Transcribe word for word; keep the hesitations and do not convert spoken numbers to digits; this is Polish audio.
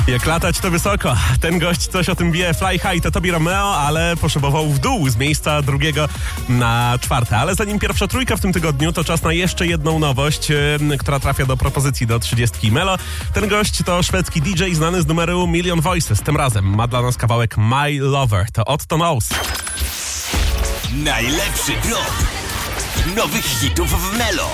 Jak latać to wysoko. Ten gość coś o tym wie. Fly High to Tobi Romeo, ale poszybował w dół z miejsca drugiego na czwarte. Ale zanim pierwsza trójka w tym tygodniu, to czas na jeszcze jedną nowość, yy, która trafia do propozycji do trzydziestki Melo. Ten gość to szwedzki D J znany z numeru Million Voices. Tym razem ma dla nas kawałek My Lover. To Otto Knows. Najlepszy drop nowych hitów w Melo.